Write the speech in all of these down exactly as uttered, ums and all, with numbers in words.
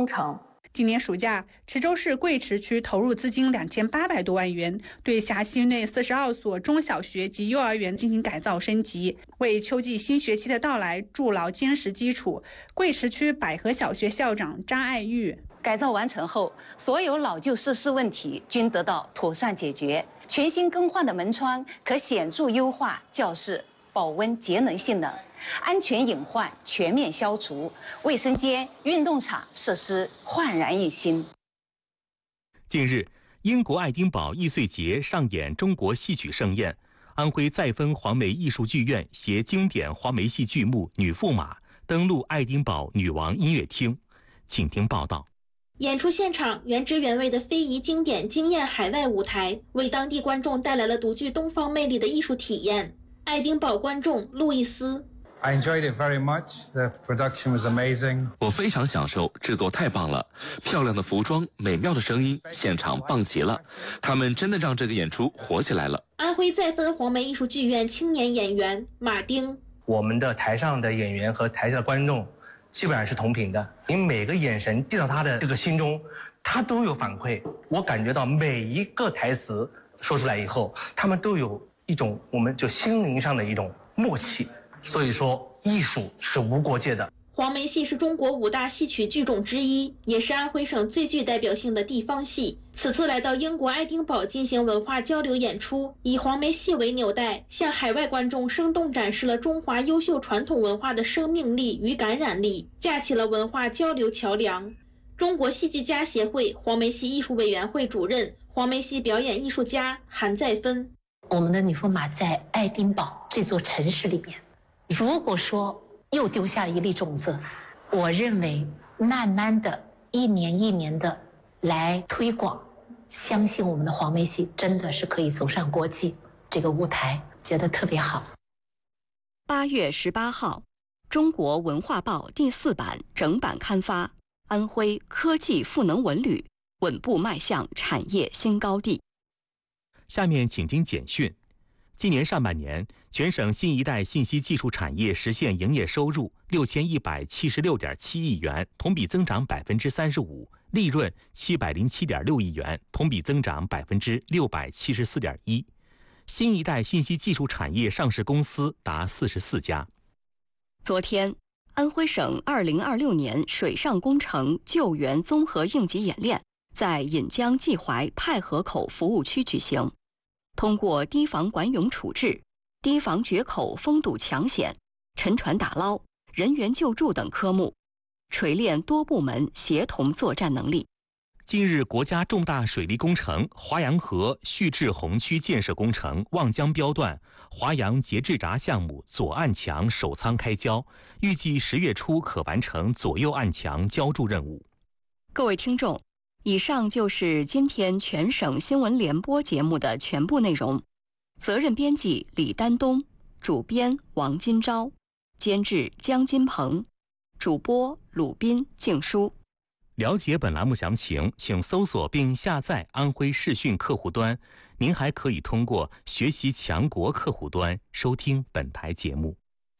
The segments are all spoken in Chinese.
程。 今年暑假，池州市贵池区投入资金两千八百多万元，对辖区内四十二所中小学及幼儿园进行改造升级，为秋季新学期的到来筑牢坚实基础。贵池区百合小学校长张爱玉： 改造完成后，所有老旧设施问题均得到妥善解决，全新更换的门窗可显著优化教室保温节能性能，安全隐患全面消除，卫生间、运动场设施焕然一新。 近日，英国爱丁堡易碎节上演中国戏曲盛宴，安徽再分黄梅艺术剧院携经典黄梅戏剧目《女驸马》登陆爱丁堡女王音乐厅，请听报道。 演出现场原汁原味的非遗经典惊艳海外舞台，为当地观众带来了独具东方魅力的艺术体验。爱丁堡观众路易斯 I enjoyed it very much. The production was amazing. 我非常享受，制作太棒了，漂亮的服装，美妙的声音，现场棒极了。他们真的让这个演出火起来了。 安徽再分黄梅艺术剧院青年演员马丁： 我们的台上的演员和台下的观众基本上是同频的，你每个眼神递到他的这个心中，他都有反馈。我感觉到每一个台词说出来以后，他们都有一种我们就心灵上的一种默契。所以说，艺术是无国界的。 黄梅戏是中国五大戏曲剧种之一，也是安徽省最具代表性的地方戏。此次来到英国爱丁堡进行文化交流演出，以黄梅戏为纽带，向海外观众生动展示了中华优秀传统文化的生命力与感染力，架起了文化交流桥梁。中国戏剧家协会黄梅戏艺术委员会主任、黄梅戏表演艺术家韩再芬： 我们的女驸马在爱丁堡这座城市里面，如果说又丢下一粒种子，我认为慢慢的一年一年的来推广，相信我们的黄梅戏真的是可以走上国际这个舞台，觉得特别好。 八月十八号，中国文化报第四版整版刊发，安徽科技赋能文旅稳步迈向产业新高地。 下面请听简讯。今年上半年，全省新一代信息技术产业实现营业收入六千一百七十六点七亿元，同比增长百分之三十五；利润七百零七点六亿元，同比增长百分之六百七十四点一。新一代信息技术产业上市公司达四十四家。 昨天，安徽省二零二六年水上工程救援综合应急演练在引江济淮派河口服务区举行。通过堤防管涌处置、堤防决口封堵抢险、沉船打捞、人员救助等科目，锤炼多部门协同作战能力。 近日，国家重大水利工程华阳河蓄滞洪区建设工程望江标段华阳节制闸项目左岸墙首舱开交，预计十月初可完成左右岸墙浇筑任务。 各位听众，以上就是今天全省新闻联播节目的全部内容。责任编辑李丹东，主编王金钊，监制江金鹏，主播鲁斌、静书。 了解本栏目详情，请搜索并下载安徽视讯客户端。您还可以通过学习强国客户端收听本台节目。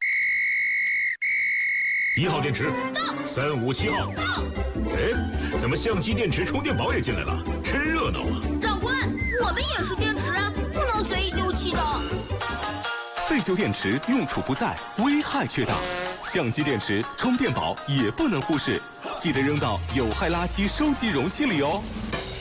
一号电池到，三五七号到。哎，怎么相机、电池、充电宝也进来了？真热闹啊！ 长官，我们也是电池啊，不能随意丢弃的。 废旧电池用处不在，危害却大。相机、电池、充电宝也不能忽视，记得扔到有害垃圾收集容器里哦。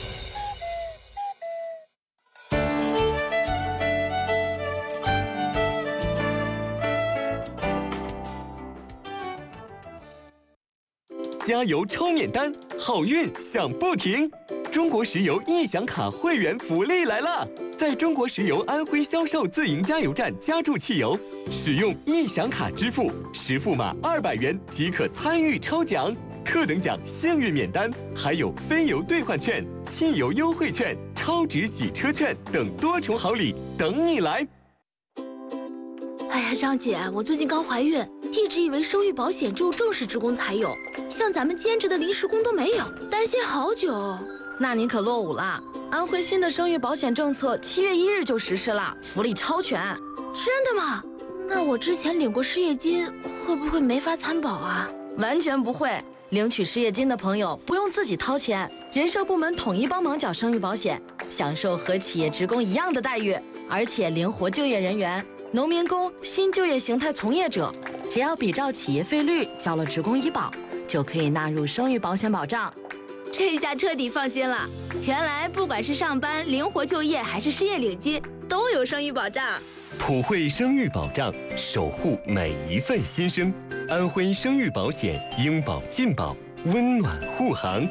加油抽免单，好运享不停！中国石油易享卡会员福利来了！在中国石油安徽销售自营加油站加注汽油，使用易享卡支付，实付码二百元即可参与抽奖，特等奖幸运免单，还有非油兑换券、汽油优惠券、超值洗车券等多重好礼等你来！ 哎呀，张姐，我最近刚怀孕，一直以为生育保险只有正式职工才有，像咱们兼职的临时工都没有，担心好久。 那您可落伍了，安徽新的生育保险政策七月一日就实施了，福利超全。 真的吗？那我之前领过失业金，会不会没法参保啊？ 完全不会， 领取失业金的朋友不用自己掏钱，人社部门统一帮忙缴生育保险，享受和企业职工一样的待遇，而且灵活就业人员、农民工、新就业形态从业者，只要比照企业费率交了职工医保，就可以纳入生育保险保障。 这下彻底放心了，原来不管是上班、灵活就业还是失业领金，都有生育保障。 普惠生育保障，守护每一份新生。安徽生育保险，应保尽保，温暖护航。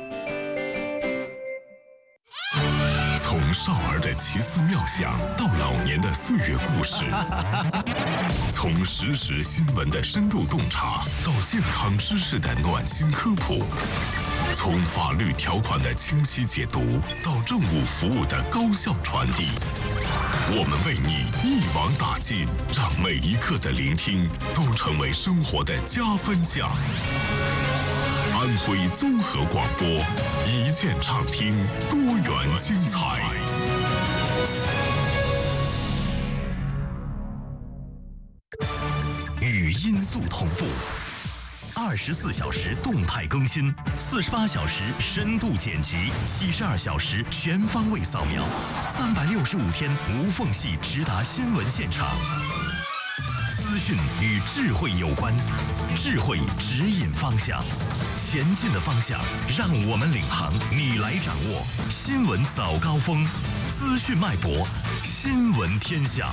从少儿的奇思妙想到老年的岁月故事，从实时新闻的深度洞察到健康知识的暖心科普，从法律条款的清晰解读到政务服务的高效传递，我们为你一网打尽，让每一刻的聆听都成为生活的加分项。安徽综合广播，一键畅听，多元精彩。语音速同步，二十四小时动态更新，四十八小时深度剪辑，七十二小时全方位扫描，三百六十五天无缝隙直达新闻现场。资讯与智慧有关，智慧指引方向，前进的方向让我们领航，你来掌握。新闻早高峰，资讯脉搏，新闻天下。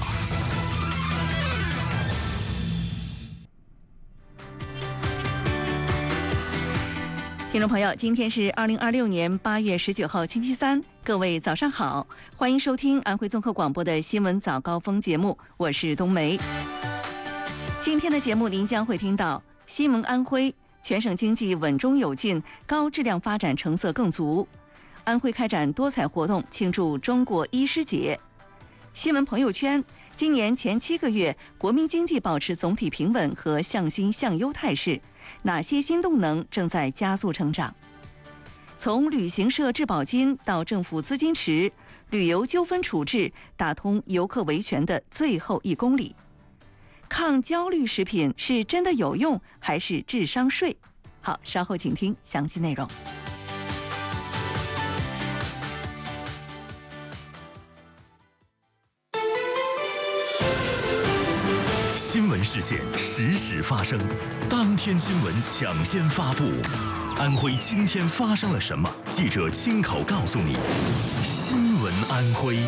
听众朋友，今天是二零二六年八月十九号星期三，各位早上好，欢迎收听安徽综合广播的新闻早高峰节目，我是冬梅。今天的节目您将会听到新闻安徽，全省经济稳中有进，高质量发展成色更足。安徽开展多彩活动庆祝中国医师节。新闻朋友圈，今年前七个月，国民经济保持总体平稳和向新向优态势，哪些新动能正在加速成长？从旅行社质保金到政府资金池，旅游纠纷处置打通游客维权的最后一公里。抗焦虑食品是真的有用还是智商税？好，稍后请听详细内容。 新闻事件实时发生，当天新闻抢先发布。安徽今天发生了什么？记者亲口告诉你。新闻安徽。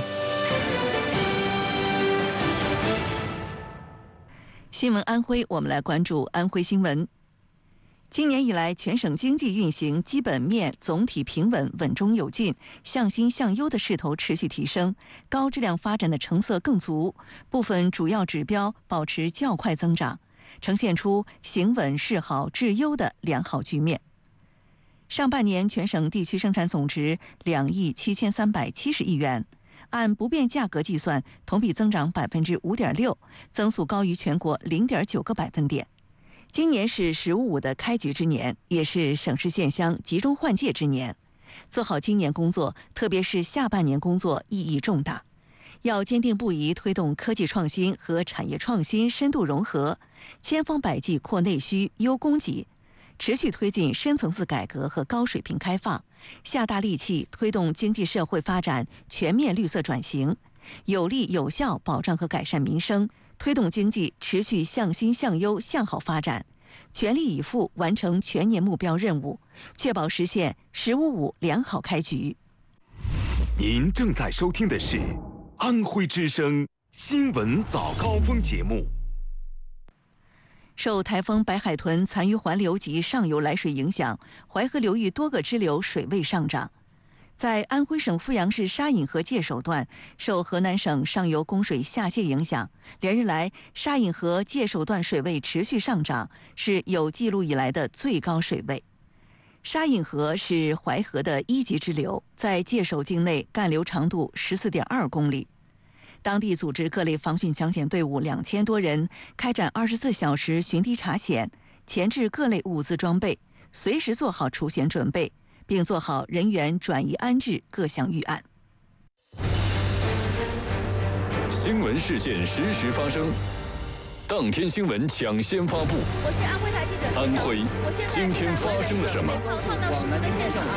新闻安徽，我们来关注安徽新闻。今年以来，全省经济运行基本面总体平稳、稳中有进，向新向优的势头持续提升，高质量发展的成色更足，部分主要指标保持较快增长，呈现出行稳势好质优的良好局面。上半年全省地区生产总值两亿七千三百七十亿元。按不变价格计算，同比增长百分之五点六，增速高于全国零点九个百分点。今年是“十五五”的开局之年，也是省市县乡集中换届之年。做好今年工作，特别是下半年工作意义重大，要坚定不移推动科技创新和产业创新深度融合，千方百计扩内需、优供给，持续推进深层次改革和高水平开放，下大力气推动经济社会发展全面绿色转型，有力有效保障和改善民生，推动经济持续向新向优向好发展，全力以赴完成全年目标任务，确保实现“十五五”良好开局。 您正在收听的是安徽之声新闻早高峰节目。 受台风白海豚残余环流及上游来水影响，淮河流域多个支流水位上涨。在安徽省阜阳市沙隐河界首段，受河南省上游供水下泄影响，连日来沙隐河界首段水位持续上涨，是有记录以来的最高水位。沙隐河是淮河的一级支流，在界首境内干流长度十四点二公里。当地组织各类防汛抢险队伍两千多人，开展二十四小时巡堤查险，前置各类物资装备，随时做好除险准备，并做好人员转移安置各项预案。 新闻事件实时发生， 当天新闻抢先发布。 我是安徽台记者。 安徽，今天发生了什么？ 跑到事故的现场。